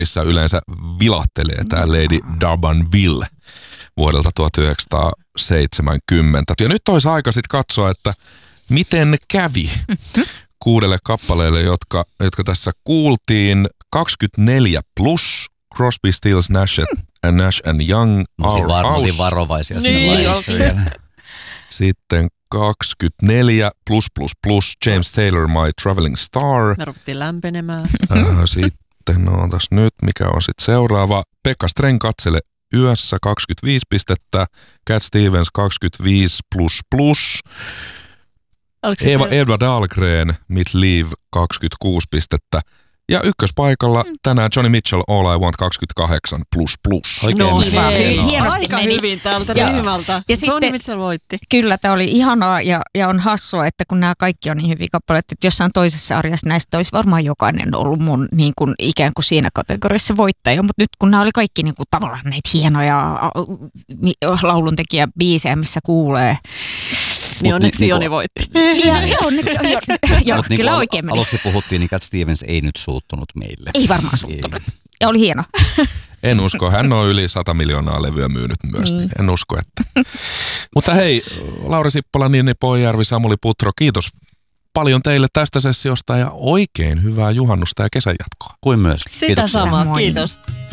missä yleensä vilahtelee tämä Lady D'Urbanville vuodelta 1970. Ja nyt olisi aika sitten katsoa, että miten kävi 6 kappaleelle, jotka tässä kuultiin. 24 plus Crosby, Stills, Nash and Young, Our House. Oltiin varovaisia siinä vaiheessa vielä. Sitten 24 plus James Taylor, My Traveling Star. Me ruvettiin lämpenemään. Sitten ootas nyt, mikä on sitten seuraava. Pekka Streng, Katsele yössä, 25 pistettä. Cat Stevens 25 plus. Eva Dahlgren, Mitt Liv 26 pistettä. Ja ykköspaikalla tänään Johnny Mitchell, All I Want 28 plus. Oikein kiva. Hienosti aika meni. hyvin tältä ryhmältä. Ja Johnny sitten- Mitchell voitti. Kyllä, tämä oli ihanaa ja on hassua, että kun nämä kaikki on niin hyviä kappaleita, että jossain toisessa arjassa näistä olisi varmaan jokainen ollut mun niin kuin ikään kuin siinä kategoriassa voittaja, mutta nyt kun nämä oli kaikki niin kuin tavallaan näitä hienoja lauluntekijäbiisejä, missä kuulee. Niin onneksi Joni voitti. Ja onneksi joo, kyllä oikein meni. Aluksi puhuttiin, niin Cat Stevens ei nyt suuttunut meille. Ei varmaan suuttunut. Ja oli hieno. En usko, hän on yli 100 miljoonaa levyä myynyt myös. Niin. En usko, että. Mutta hei, Lauri Sippola, Ninni Poijärvi, Samuli Putro, kiitos paljon teille tästä sessiosta ja oikein hyvää juhannusta ja kesän jatkoa. Kuin myös. Sitä Kiitos. samaa, Samoin. kiitos.